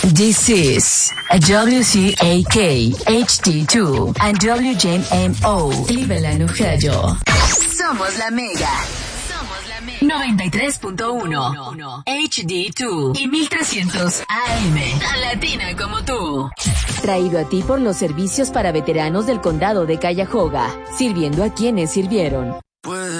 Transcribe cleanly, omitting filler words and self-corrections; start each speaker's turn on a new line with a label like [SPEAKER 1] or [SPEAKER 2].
[SPEAKER 1] This is WCAK HD2 and WJMO Cleveland, Ohio. Somos la Mega. 93.1 HD2 y 1300 AM. Tan latina como tú.
[SPEAKER 2] Traído a ti por los servicios para veteranos del condado de Cuyahoga, sirviendo a quienes sirvieron.